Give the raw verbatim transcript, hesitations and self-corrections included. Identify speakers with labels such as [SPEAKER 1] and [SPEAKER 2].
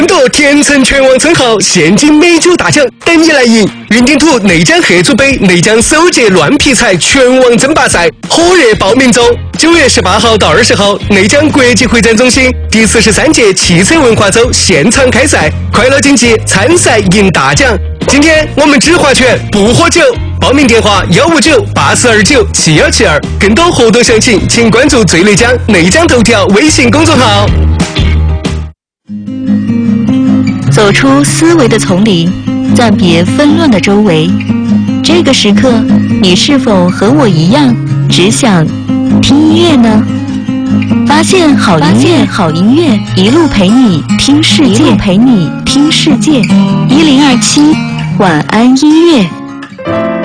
[SPEAKER 1] 更多天成全网称号、现金美酒大奖等你来赢！云顶土内江黑猪杯内江首届乱劈柴全网争霸赛火热报名中，九月十八号到二十号，内江国际会展中心第四十三届汽车文化周现场开赛，快乐竞技，参赛赢大奖。今天我们只划拳不喝酒，报名电话幺五九八四二九七幺七二，更多活动详情请关注最内江内江头条微信公众号。
[SPEAKER 2] 走出思维的丛林，暂别纷乱的周围。这个时刻，你是否和我一样，只想听音乐呢？发现好音乐，好音乐，一路陪你听世界，一路陪你听世界。一零二七晚安音乐。